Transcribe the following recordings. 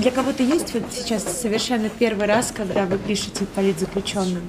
Для кого-то есть вот сейчас совершенно первый раз, когда вы пишете политзаключенным?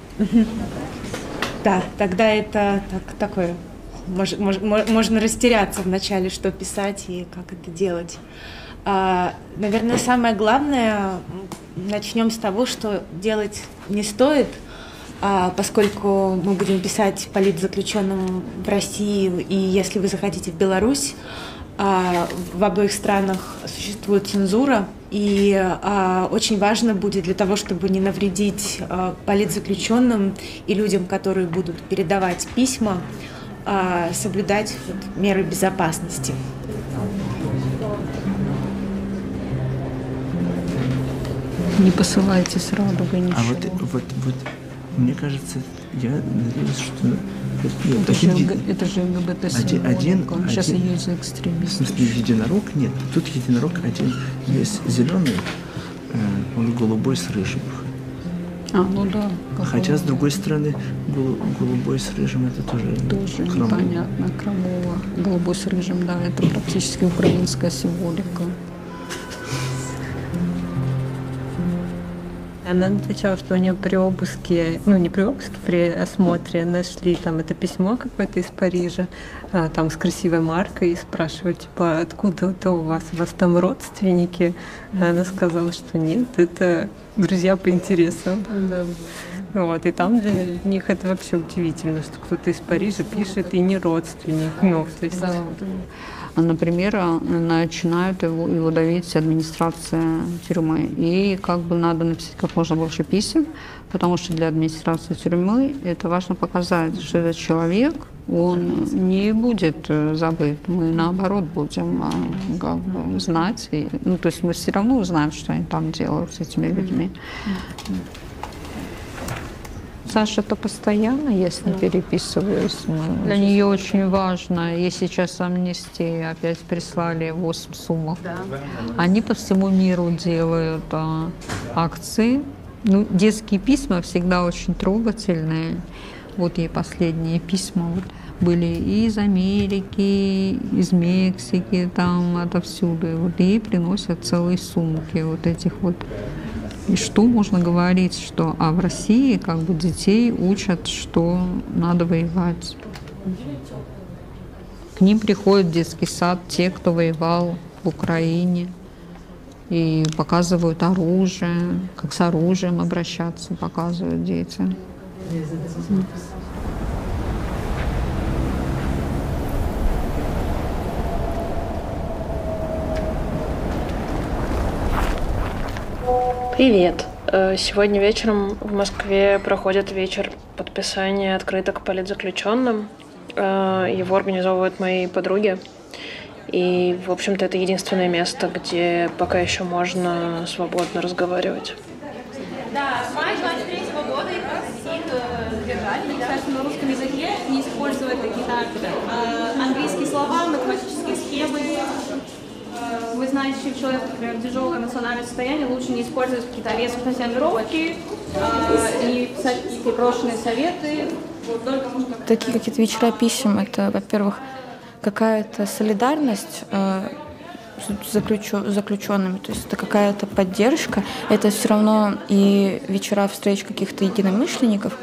Да, тогда это такое. Можно растеряться вначале, что писать и как это делать. Наверное, самое главное, начнем с того, что делать не стоит, поскольку мы будем писать политзаключенным в России, и если вы захотите в Беларусь, в обоих странах существует цензура, и очень важно будет для того, чтобы не навредить политзаключенным и людям, которые будут передавать письма, соблюдать меры безопасности. Не посылайте с радугой ничего. Вот, мне кажется, я надеюсь, что... Это же ЛГБТ-символика. Сейчас ее за экстремистов. В смысле, единорог нет. Тут единорог один. Есть зеленый, он голубой с рыжим. Ну да. Хотя, с другой стороны, голубой с рыжим это тоже непонятно, крамово. Голубой с рыжим, да, это практически украинская символика. Она отвечала, что у нее при обыске, не при обыске, при осмотре нашли там это письмо какое-то из Парижа, там с красивой маркой, и спрашивают, типа, откуда это у вас там родственники? Она сказала, что нет, это друзья по интересам. Вот, и там для них это вообще удивительно, что кто-то из Парижа пишет и не родственник. То есть... Например, начинают его давить администрация тюрьмы. И надо написать как можно больше писем, потому что для администрации тюрьмы это важно показать, что этот человек, он не будет забыт. Мы, наоборот, будем знать. То есть мы все равно узнаем, что они там делают с этими людьми. Саша, это постоянно, я с ней переписываюсь. Для нее очень важно. Ей сейчас Амнистии опять прислали 8 сумок. Они по всему миру делают акции. Детские письма всегда очень трогательные. Вот ей последние письма были и из Америки, из Мексики, там отовсюду. И ей приносят целые сумки этих. И что можно говорить, что в России детей учат, что надо воевать. К ним приходит в детский сад те, кто воевал в Украине, и показывают оружие, как с оружием обращаться, показывают детям. Привет! Сегодня вечером в Москве проходит вечер подписания открыток политзаключенным. Его организовывают мои подруги. И, в общем-то, это единственное место, где пока еще можно свободно разговаривать. Да, с мая 23-го года их задержали, написать на русском языке, не используя какие-то английские слова, математические схемы. Вы знаете, что человек, например, тяжелое эмоциональное состояние, лучше не использовать какие-то резкие формулировки, не писать какие-то брошенные советы. Такие какие-то вечера писем, это, во-первых, какая-то солидарность с заключенными, то есть это какая-то поддержка, это все равно и вечера встреч каких-то единомышленников.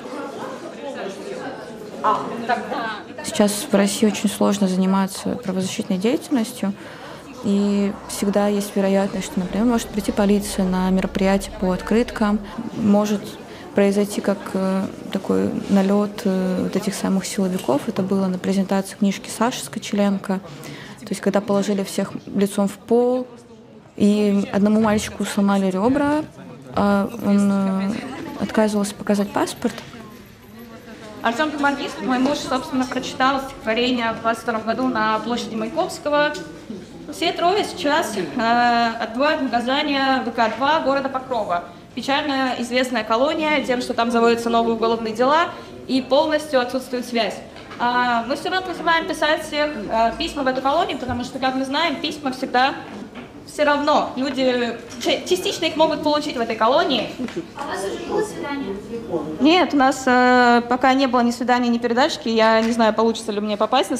Сейчас в России очень сложно заниматься правозащитной деятельностью, и всегда есть вероятность, что, например, может прийти полиция на мероприятие по открыткам, может произойти как такой налет этих самых силовиков. Это было на презентации книжки Саши Скочеленко. То есть когда положили всех лицом в пол, и одному мальчику сломали ребра, он отказывался показать паспорт. Артем Примаргист, мой муж, собственно, прочитал стихотворение в 22 году на площади Маяковского. Все трое сейчас отбывают наказание ВК-2 города Покрова. Печально известная колония тем, что там заводятся новые уголовные дела и полностью отсутствует связь. Мы все равно призываем писать всех письма в эту колонию, потому что, как мы знаем, письма всегда все равно. Люди частично их могут получить в этой колонии. А у вас уже было свидание? Нет, у нас пока не было ни свидания, ни передачки. Я не знаю, получится ли мне попасть на